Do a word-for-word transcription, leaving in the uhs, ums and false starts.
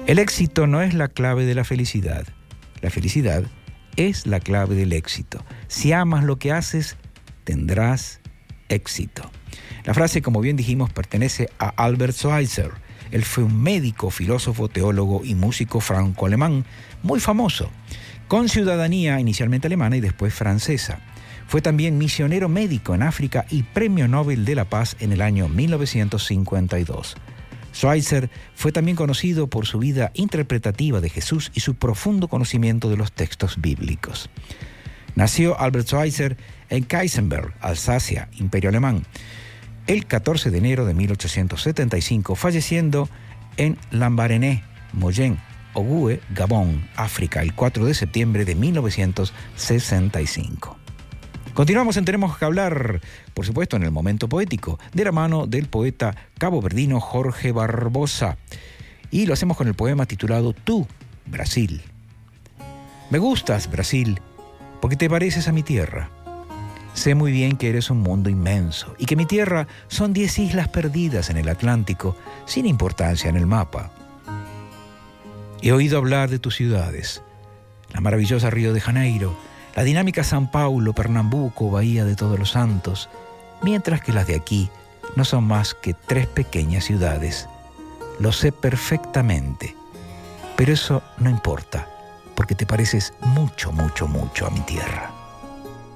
El éxito no es la clave de la felicidad. La felicidad es la clave del éxito. Si amas lo que haces, tendrás éxito. La frase, como bien dijimos, pertenece a Albert Schweitzer. Él fue un médico, filósofo, teólogo y músico franco-alemán muy famoso, con ciudadanía inicialmente alemana y después francesa. Fue también misionero médico en África y Premio Nobel de la Paz en el año mil novecientos cincuenta y dos. Schweitzer fue también conocido por su vida interpretativa de Jesús y su profundo conocimiento de los textos bíblicos. Nació Albert Schweitzer en Keisenberg, Alsacia, Imperio Alemán, el catorce de enero de mil ochocientos setenta y cinco, falleciendo en Lambaréné, Moyen, Ogooué, Gabón, África, el cuatro de septiembre de mil novecientos sesenta y cinco. Continuamos en Tenemos que hablar, por supuesto, en el momento poético, de la mano del poeta caboverdino Jorge Barbosa. Y lo hacemos con el poema titulado Tú, Brasil. Me gustas, Brasil, porque te pareces a mi tierra. Sé muy bien que eres un mundo inmenso y que mi tierra son diez islas perdidas en el Atlántico, sin importancia en el mapa. He oído hablar de tus ciudades, la maravillosa Río de Janeiro, la dinámica San Paulo, Pernambuco, Bahía de Todos los Santos, mientras que las de aquí no son más que tres pequeñas ciudades. Lo sé perfectamente, pero eso no importa, porque te pareces mucho, mucho, mucho a mi tierra.